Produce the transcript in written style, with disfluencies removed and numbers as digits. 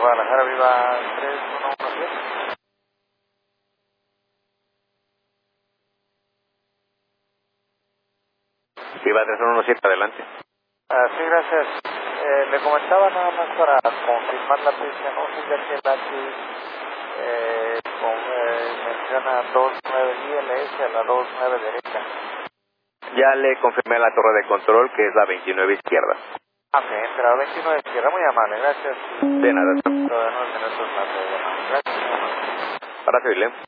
Guadalajara, Viva 3117. Viva 3117, adelante. Sí, gracias. Le comentaba nada más para confirmar la pista, ¿no? Fíjate que el H menciona 29 ILS a la 29 derecha. Ya le confirmé la torre de control, que es la 29 izquierda. Ok, entre la 29 izquierda, muy amable, gracias. De nada. Todavía 9 minutos más de llamada. Gracias, muy amable. Para servirle.